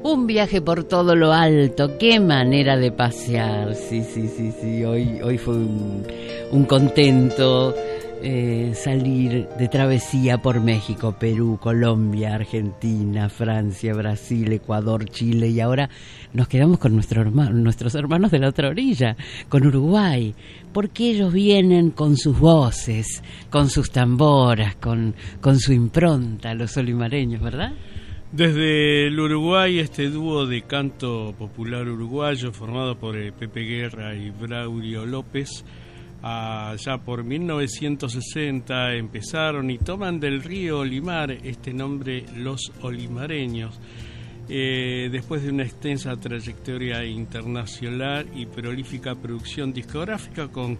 Un viaje por todo lo alto, qué manera de pasear. Sí. Hoy fue un contento salir de travesía por México, Perú, Colombia, Argentina, Francia, Brasil, Ecuador, Chile, y ahora nos quedamos con nuestros hermanos de la otra orilla, con Uruguay, porque ellos vienen con sus voces, con sus tamboras, con su impronta, los olimareños, ¿verdad? Desde el Uruguay, este dúo de canto popular uruguayo formado por Pepe Guerra y Braulio López, allá por 1960 empezaron y toman del río Olimar este nombre, Los Olimareños. Después de una extensa trayectoria internacional y prolífica producción discográfica con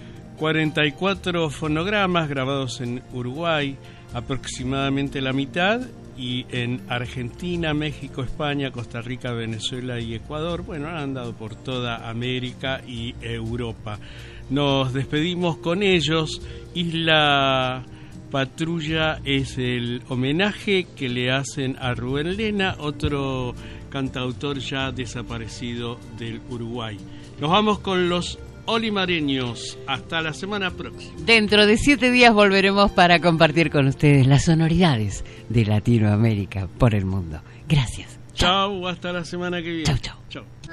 44 fonogramas grabados en Uruguay, aproximadamente la mitad, y en Argentina, México, España, Costa Rica, Venezuela y Ecuador. Bueno, han andado por toda América y Europa. Nos despedimos con ellos. Isla Patrulla es el homenaje que le hacen a Rubén Lena, otro cantautor ya desaparecido del Uruguay. Nos vamos con los olimareños. Hasta la semana próxima. Dentro de 7 días volveremos para compartir con ustedes las sonoridades de Latinoamérica por el mundo. Gracias. Chau, hasta la semana que viene. Chau.